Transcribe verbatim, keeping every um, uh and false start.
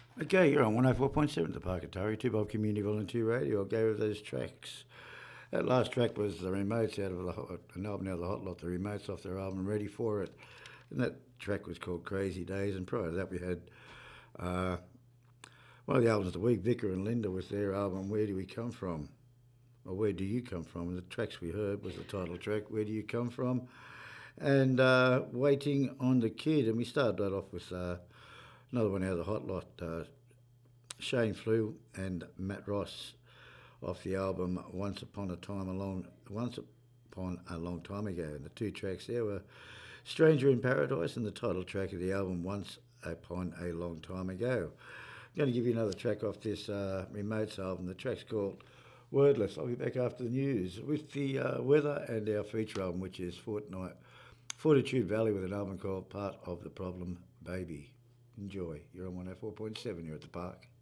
Okay, you're on one oh four point seven at the Parkatari, two Bob Community Volunteer Radio. I'll go with those tracks. That last track was the remotes out of the hot, an album out of the Hot Lot, the remotes off their album Ready For It. And that track was called Crazy Days. And prior to that, we had uh, one of the albums of the week, Vicar and Linda, with their album Where Do We Come From? Or Where Do You Come From? And the tracks we heard was the title track, Where Do You Come From? And uh, Waiting on the Kid. And we started that off with uh, another one out of the Hot Lot, uh, Shane Flew and Matt Ross off the album Once Upon a Time a Long Once Upon a Long Time Ago. And the two tracks there were Stranger in Paradise and the title track of the album Once Upon a Long Time Ago. I'm going to give you another track off this uh, Remotes album. The track's called Wordless. I'll be back after the news with the uh, weather and our feature album, which is Fortnight, Fortitude Valley, with an album called Part of the Problem Baby. Enjoy. You're on one oh four point seven here at the park.